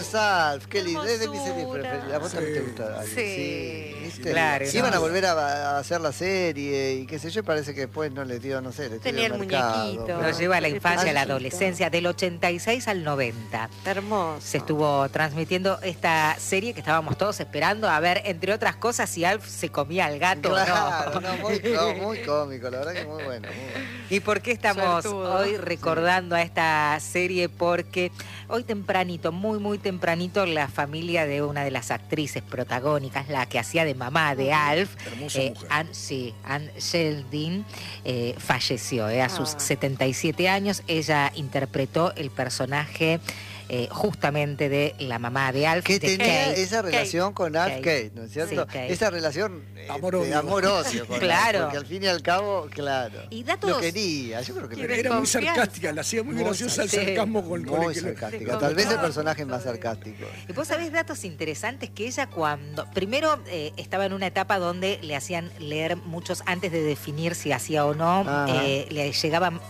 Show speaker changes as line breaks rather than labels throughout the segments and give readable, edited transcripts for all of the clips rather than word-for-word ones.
es Alf, qué lindo, es de mis series
hermosura.
preferidas. ¿A vos también te gusta?
Sí.
Sí, ¿viste?
Claro,
Iban a
no.
volver a hacer la serie y qué sé yo, parece que después no les dio, no sé, les
Tenía
dio
el
mercado,
muñequito.
pero-
Lo lleva a la
El
infancia, a la
muñequito.
adolescencia, del 86 al 90.
Hermoso.
Se estuvo transmitiendo esta serie que estábamos todos esperando a ver, entre otras cosas, si Alf se comía al gato
Claro,
o no.
muy cómico, la verdad que muy bueno, muy bueno.
¿Y por qué estamos
Suertudo.
hoy recordando a esta serie? Porque hoy tempranito, muy tempranito, la familia de una de las actrices protagónicas, la que hacía de mamá de Alf,
Hermosa mujer.
Anne Sheldon, falleció a sus
Ah.
77 años. Ella interpretó el personaje justamente de la mamá de Alf,
Que
de
tenía
Kate.
esa relación con Alf
Kate.
Kate, ¿no es cierto?
Sí, Kate.
Esa relación
Amor-odio.
amor-odio con Alf,
Claro.
porque al fin y al cabo, claro,
Y datos-
lo quería, yo creo que lo
Quiere
quería.
Era muy
confianza.
sarcástica, la hacía muy
Muy
graciosa el
sarcástica.
sarcasmo con
Muy
el que
sarcástica,
le-
tal vez el
contaba
personaje más
mucho de-
sarcástico.
Y vos sabés datos interesantes que ella cuando, primero estaba en una etapa donde le hacían leer muchos, antes de definir si hacía o no,
Ajá.
le llegaban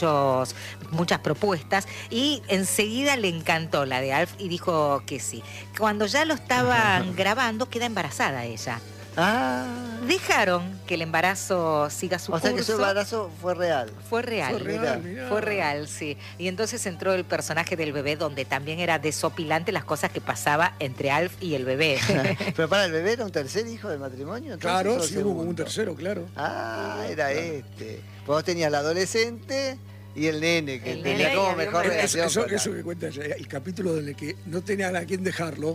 muchas propuestas y enseguida le encantó la de Alf y dijo que sí. Cuando ya lo estaban grabando, queda embarazada ella.
Ah,
Dejaron que el embarazo siga su
o sea
curso.
que su embarazo fue real.
Fue real.
Fue real, mirá.
Fue real, sí. Y entonces entró el personaje del bebé, donde también era desopilante las cosas que pasaba entre Alf y el bebé.
Pero para el bebé era un tercer hijo del matrimonio. Entonces,
Claro,
¿o
sí, hubo como un
segundo?
tercero, claro.
Ah, era este. Vos tenías la adolescente y el nene, que
El
tenía
nene
como
y había
mejor
un bebé.
relación.
Eso
con
que cuenta ella, el capítulo en el que no tenía a quien dejarlo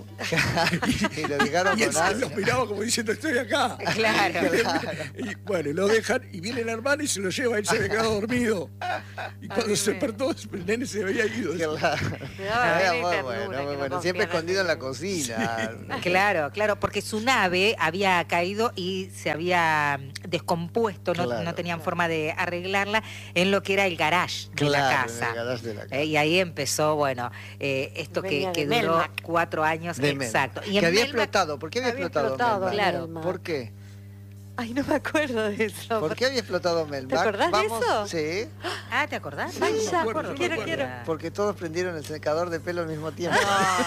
y lo dejaron
y él
con
se
Alf.
los miraba como diciendo estoy acá.
Claro.
Y bueno, lo dejan y viene la hermana y se lo lleva, él se había quedado dormido. Y cuando se despertó, el nene se había ido.
Claro.
Le daba
Era
pena y
muy
ternura
bueno,
que
muy
no
bueno.
confiara
Siempre
en
escondido en la
él.
cocina.
Claro, porque su nave había caído y se había descompuesto, no,
Claro.
no tenían forma de arreglarla en lo que era el garage de la
Claro,
casa.
en el garage de la casa.
Y ahí empezó, bueno, esto
Venía
que
de
duró
Melmac.
4 años,
De Melmac.
exacto. Y
Que
en
había
Melmac-
explotado. ¿Por qué había
Había
explotado
explotado
Melmac?
Melmac.
¿Por qué?
Ay, no me acuerdo de eso.
¿Por qué había explotado Melmac?
acordás de eso?
Sí,
Ah, ¿te acordás?
Ay,
No me
ya,
acuerdo, no me
quiero,
acuerdo.
quiero.
porque todos prendieron el secador de pelo al mismo tiempo.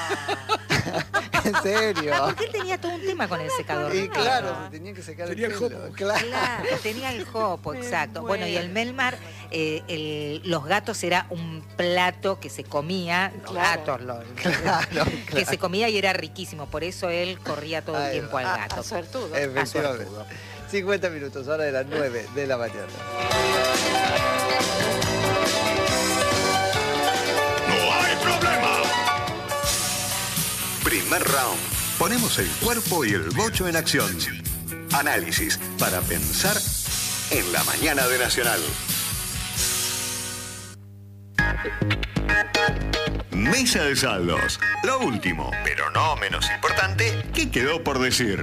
Ah,
En serio.
porque él tenía todo un tema con el secador.
Y
de
claro,
pelo.
se tenían que secar
Tenía
el
el
pelo.
jopo.
Claro.
Claro, tenía el jopo,
Me
exacto. Bueno, y el
muero.
Melmar, los gatos era un plato que se comía, los
Claro.
gatos,
Claro,
que se comía y era riquísimo. Por eso él corría todo el
Ahí
tiempo al
A
gato.
suertudo.
Efectivamente. 50 minutos, hora de las 9 de la mañana.
¡No hay problema! Primer round. Ponemos el cuerpo y el bocho en acción. Análisis para pensar en la mañana de Nacional. Mesa de saldos. Lo último, pero no menos importante, ¿qué quedó por decir?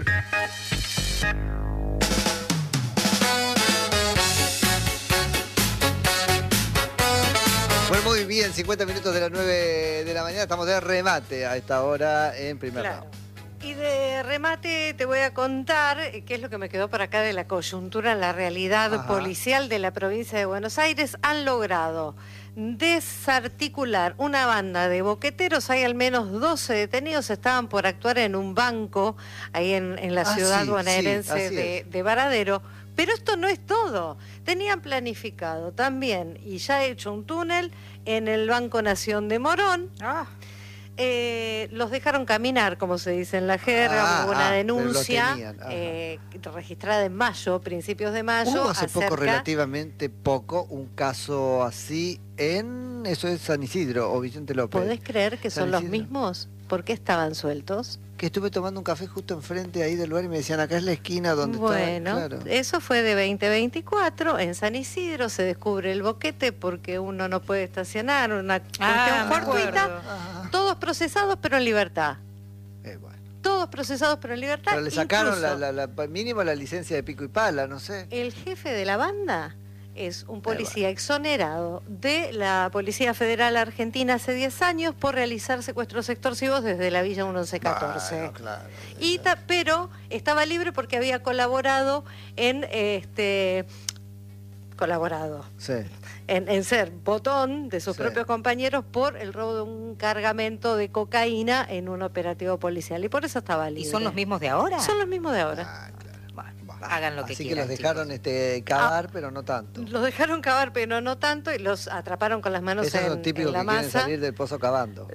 Bueno, muy bien, 50 minutos de las 9 de la mañana. Estamos de remate a esta hora en primer
Claro.
round.
Y de remate te voy a contar qué es lo que me quedó por acá de la coyuntura en la realidad
Ajá.
policial de la provincia de Buenos Aires. Han logrado desarticular una banda de boqueteros. Hay al menos 12 detenidos. Estaban por actuar en un banco ahí en la
Ah,
ciudad
sí,
bonaerense
sí, así es.
de Varadero. Pero esto no es todo. Tenían planificado también y ya hecho un túnel en el Banco Nación de Morón.
Ah,
Los dejaron caminar, como se dice en la jerga. Hubo una
pero los
denuncia
tenían, ajá.
registrada en mayo, principios de mayo.
Hubo hace poco,
acerca-
relativamente poco, un caso así eso es San Isidro o Vicente López.
¿Podés creer que
San
son los
Isidro.
mismos? ¿Por qué estaban sueltos?
Que estuve tomando un café justo enfrente ahí del lugar y me decían, acá es la esquina donde
Bueno,
está. Claro.
eso fue de 2024. En San Isidro se descubre el boquete porque uno no puede estacionar, una cuestión
me
fortuita.
acuerdo.
Ajá.
Todos procesados pero en libertad.
Bueno.
Todos procesados pero en libertad.
Pero le sacaron
Incluso
mínimo la licencia de pico y pala, no sé.
el jefe de la banda es un policía exonerado de la Policía Federal Argentina hace 10 años por realizar secuestros extorsivos desde la Villa 1114.
Bueno, claro.
Pero estaba libre porque había colaborado en colaborado
Sí.
en ser botón de sus
Sí.
propios compañeros por el robo de un cargamento de cocaína en un operativo policial. Y por eso estaba libre.
¿Y son los mismos de ahora?
Son los mismos de ahora.
Ah, claro.
Bueno, hagan lo que
Así
quieran.
que los dejaron cavar, pero no tanto.
Los dejaron cavar, pero no tanto, y los atraparon con las manos
Esos son
en
típicos
la
que quieren
masa.
salir del pozo cavando.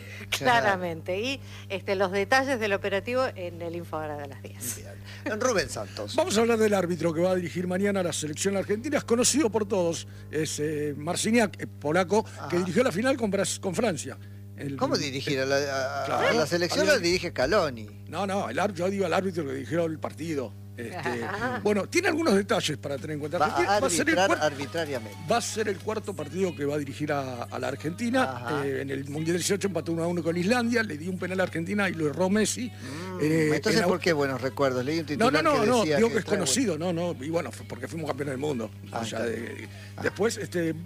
Claramente. Y los detalles del operativo en el Info ahora de las 10.
Bien. Rubén Santos.
Vamos a hablar del árbitro que va a dirigir mañana a la selección argentina. Es conocido por todos. Es Marciniak, polaco, que dirigió la final con Francia.
¿Cómo dirigir? A
Claro.
la selección
Había-
la dirige Scaloni.
No, yo digo al árbitro que dirigió el partido. Bueno, tiene algunos detalles para tener en cuenta.
Va a
Va a ser el
arbitrar
cuarto-
arbitrariamente.
Va a ser el cuarto partido que va a dirigir a la Argentina.
Ajá.
En el Mundial 18 empató 1-1 con Islandia, le dio un penal a Argentina y lo erró Messi.
Entonces,
en
¿por qué buenos recuerdos? Leí un
No,
titular que decía
digo que es
trae
conocido, y bueno, porque fuimos campeones del mundo.
Ah,
O sea,
está
después,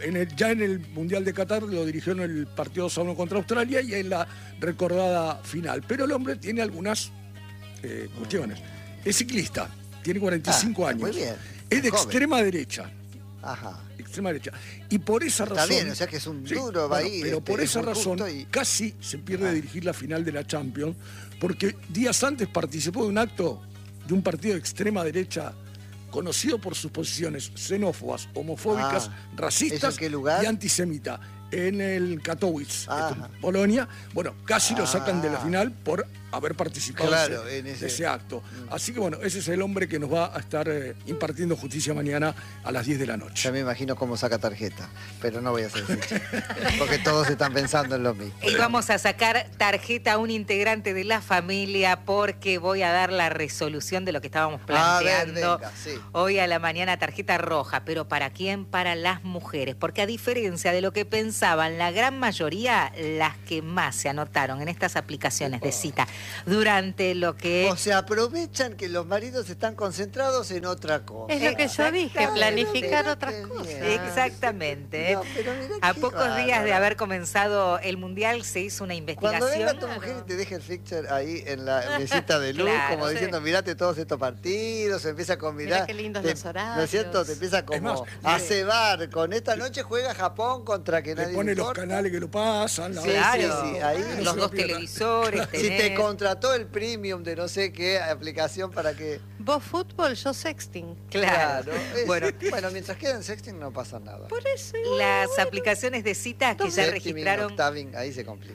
ya en el Mundial de Qatar lo dirigió en el partido 2-1 contra Australia y en la recordada final. Pero el hombre tiene algunas cuestiones. Es ciclista, tiene 45 años.
muy bien,
Es de
joven.
extrema derecha.
Ajá.
Extrema derecha. Y por esa
Está
razón.
bien, o sea que es un duro, va ahí,
Pero por
es
esa
muy
razón
justo y-
casi se pierde de dirigir la final de la Champions, porque días antes participó de un acto de un partido de extrema derecha conocido por sus posiciones xenófobas, homofóbicas,
¿Eso
racistas
en qué lugar?
y antisemita. En el Katowice,
Ajá.
en Polonia. Bueno, casi lo sacan de la
Ah.
final por haber participado
Claro,
de
en ese-
ese acto. Así que bueno, ese es el hombre que nos va a estar impartiendo justicia mañana a las 10 de la noche.
Ya me imagino cómo saca tarjeta, pero no voy a hacer eso. Porque todos están pensando en lo mismo.
Y vamos a sacar tarjeta a un integrante de la familia porque voy a dar la resolución de lo que estábamos
A ver,
planteando
venga, sí.
hoy a la mañana, tarjeta roja. ¿Pero para quién? Para las mujeres. Porque a diferencia de lo que pensaban, la gran mayoría, las que más se anotaron en estas aplicaciones de cita durante lo que...
O sea, aprovechan que los maridos están concentrados en otra cosa.
Es lo que yo dije, planificar otras
Qué
cosas.
bien.
Exactamente.
No, pero mirá
A
qué
pocos días de
bárbaro.
haber comenzado el Mundial se hizo una
Cuando
investigación.
venga tu mujer y te deje el fixture ahí en la mesita de luz,
Claro,
como
sí.
diciendo, mirate todos estos partidos, se empieza a combinar.
Mirá qué lindos los horarios.
¿No es cierto? Te empieza como
más,
a cebar. Con esta noche juega Japón contra que
Le
nadie
pone
le
los
importa.
canales que lo pasan.
Sí,
Claro,
sí, ahí
no
los
se lo
dos
pierda.
televisores.
Si te
tenés.
contrató el premium de no sé qué aplicación para que...
Vos fútbol, yo sexting.
Claro.
Bueno,
Bueno,
mientras queden sexting no pasa nada.
Por eso.
las aplicaciones de citas que ya
Sexting,
registraron,
octaving, ahí se complica.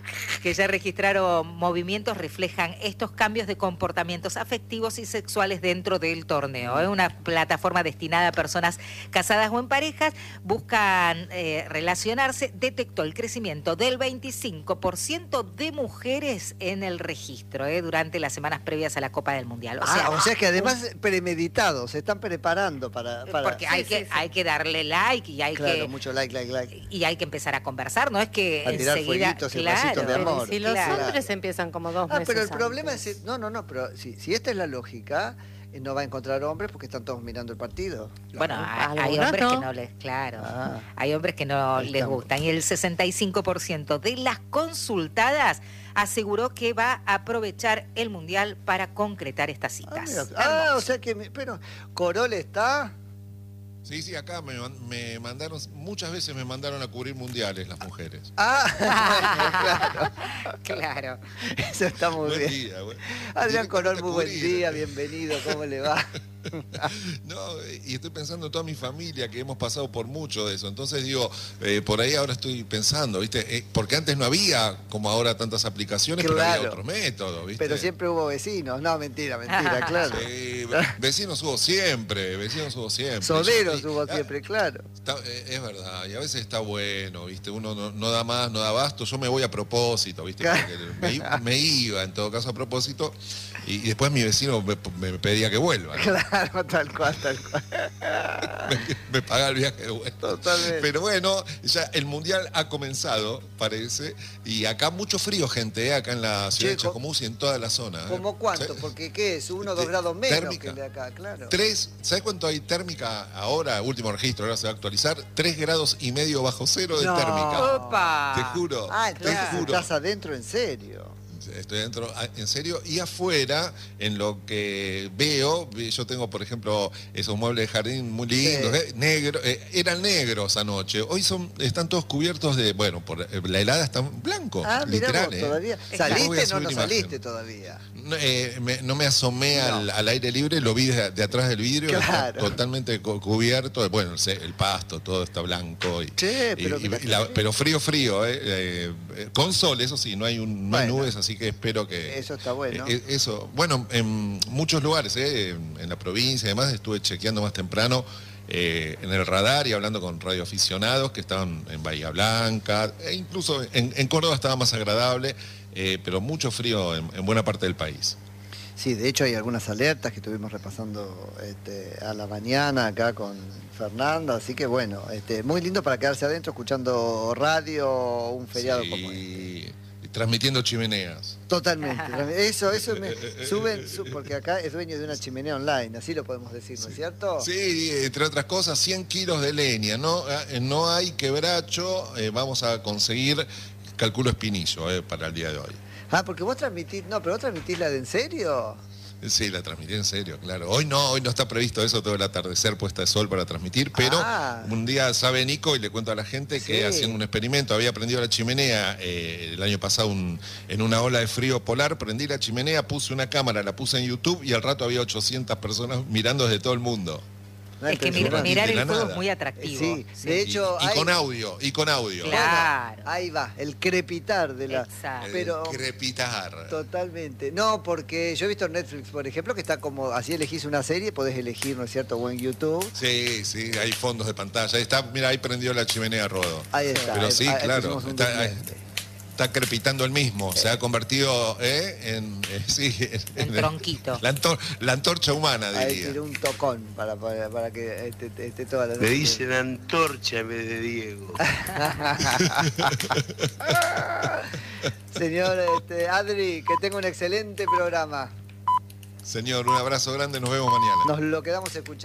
movimientos reflejan estos cambios de comportamientos afectivos y sexuales dentro del torneo. Es una plataforma destinada a personas casadas o en parejas, buscan relacionarse. Detectó el crecimiento del 25% de mujeres en el registro durante las semanas previas a la Copa del Mundial.
O sea que además premeditados, se están preparando para...
porque hay que darle like y hay
Claro, mucho like.
y hay que empezar a conversar, no es que
A tirar
enseguida,
fueguitos y rayos de amor.
Si los
claro.
hombres empiezan como 2 meses
Pero el problema
antes.
es... No, pero si esta es la lógica, no va a encontrar hombres porque están todos mirando el partido.
Bueno, hay
Algunos
hombres que
no.
no les, claro,
Ah.
hay hombres que no
Ahí
les
estamos.
gustan. Y el 65% de las consultadas aseguró que va a aprovechar el Mundial para concretar estas citas.
O sea que... Pero, ¿Corol está?
Sí, acá me mandaron, muchas veces me mandaron a cubrir mundiales las mujeres.
Claro.
Claro.
Eso está muy
Buen
bien.
día, güey.
Adrián Corol,
Directamente
muy
a
buen
cubrir.
día, bienvenido, ¿cómo le va?
No, y estoy pensando en toda mi familia que hemos pasado por mucho de eso. Entonces digo, por ahí ahora estoy pensando, ¿viste? Porque antes no había, como ahora, tantas aplicaciones, pero
Claro.
había otros métodos, ¿viste?
Pero siempre hubo vecinos. No, mentira, claro.
Sí, vecinos hubo siempre.
Soleros
Y-
hubo
ah,
siempre, claro.
Es verdad, y a veces está bueno, ¿viste? Uno no da más, no da abasto. Yo me voy a propósito, ¿viste? Porque me iba, en todo caso, a propósito, y después mi vecino me pedía que vuelva, ¿no?
Claro, tal cual.
me pagaba el viaje de vuelta.
Totalmente.
Pero bueno, ya el Mundial ha comenzado, parece, y acá mucho frío, gente, acá en la ciudad de
Che,
Chascomús y en toda la zona.
¿Cómo cuánto?
¿Sabes?
Porque ¿qué es? 1 o 2 grados menos
Térmica.
que el de acá, claro.
¿Sabes cuánto hay térmica ahora? Último registro, ahora se va a actualizar. 3,5 grados bajo cero de
No.
térmica.
¡Opa!
Te juro.
Ah, entonces
te juro.
estás adentro en serio.
Estoy adentro, en serio, y afuera, en lo que veo, yo tengo, por ejemplo, esos muebles de jardín muy lindos, negros, eran negros anoche, hoy están todos cubiertos de, bueno, por la helada están blancos,
mirá
literal.
vos, todavía. ¿Saliste? No saliste todavía.
No me asomé al aire libre, lo vi de atrás del vidrio,
Claro.
está totalmente cubierto, bueno, el pasto, todo está blanco, pero frío, con sol, eso sí, no hay nubes, así que espero que...
Eso está bueno.
Eso, bueno, en muchos lugares, en la provincia, además estuve chequeando más temprano en el radar y hablando con radioaficionados que estaban en Bahía Blanca, e incluso en Córdoba estaba más agradable, pero mucho frío en buena parte del país.
Sí, de hecho hay algunas alertas que estuvimos repasando a la mañana acá con Fernanda, así que bueno, muy lindo para quedarse adentro escuchando radio, un feriado como este.
Transmitiendo chimeneas.
Totalmente. Eso porque acá es dueño de una chimenea online, así lo podemos decir, ¿no es cierto?
Sí, entre otras cosas, 100 kilos de leña, no hay quebracho, vamos a conseguir, calculo espinillo para el día de hoy.
Ah, porque vos transmitís, pero vos transmitís la de en serio.
Sí, la transmití en serio, claro. Hoy no está previsto eso, todo el atardecer, puesta de sol para transmitir, pero un día sabe Nico y le cuento a la gente que haciendo un experimento, había prendido la chimenea el año pasado en una ola de frío polar, prendí la chimenea, puse una cámara, la puse en YouTube y al rato había 800 personas mirando desde todo el mundo.
Es que mirar el fuego es muy atractivo.
Sí, de hecho
con audio.
Claro.
Bueno, ahí va, el crepitar de la...
Exacto.
Pero,
el crepitar.
Totalmente. No, porque yo he visto en Netflix, por ejemplo, que está como, así elegís una serie, podés elegir, ¿no es cierto?, o en YouTube.
Sí, hay fondos de pantalla. Ahí está, mira, ahí prendió la chimenea Rodo.
Ahí está.
Pero sí, claro. Está crepitando el mismo, se ha convertido en
tronquito.
La antorcha humana, diría.
Ahí tiró un tocón para que esté toda la noche.
Me dicen antorcha en vez de Diego.
Señor Adri, que tenga un excelente programa.
Señor, un abrazo grande, nos vemos mañana.
Nos lo quedamos escuchando.